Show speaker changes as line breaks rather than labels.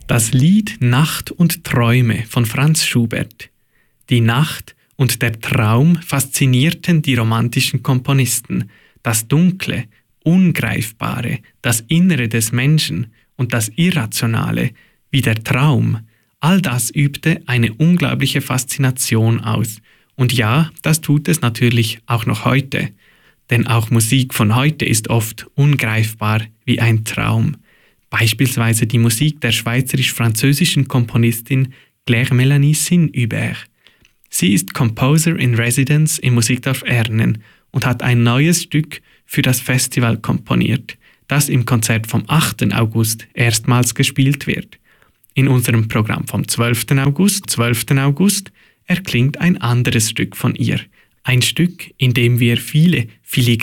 Das Lied Nacht und Träume von Franz Schubert. Die Nacht und der Traum faszinierten die romantischen Komponisten. Das Dunkle, Ungreifbare, das Innere des Menschen und das Irrationale, wie der Traum, all das übte eine unglaubliche Faszination aus. Und ja, das tut es natürlich auch noch heute. Denn auch Musik von heute ist oft ungreifbar wie ein Traum. Beispielsweise die Musik der schweizerisch-französischen Komponistin Claire Mélanie Sinn-Hubert. Sie ist Composer in Residence im Musikdorf Ernen und hat ein neues Stück für das Festival komponiert, das im Konzert vom 8. August erstmals gespielt wird. In unserem Programm vom 12. August erklingt ein anderes Stück von ihr. Ein Stück, in dem wir viele filigrane